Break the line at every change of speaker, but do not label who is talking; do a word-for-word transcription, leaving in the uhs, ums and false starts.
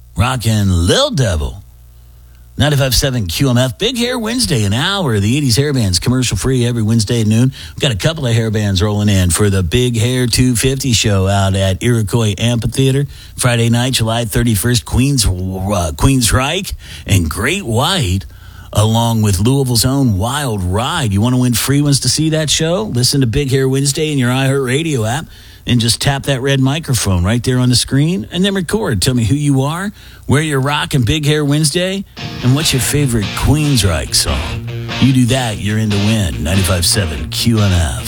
Rockin' Lil Devil. ninety-five point seven Q M F. Big Hair Wednesday, an hour of the eighties hair bands, commercial free every Wednesday at noon. We've got a couple of hair bands rolling in for the Big Hair two fifty show out at Iroquois Amphitheater. Friday night, July thirty-first, Queens, uh, Queensryche and Great White, along with Louisville's own Wild Ride. You want to win free ones to see that show? Listen to Big Hair Wednesday in your iHeartRadio app and just tap that red microphone right there on the screen and then record. Tell me who you are, where you're rocking Big Hair Wednesday, and what's your favorite Queensryche song. You do that, you're in to win. ninety-five point seven Q M F.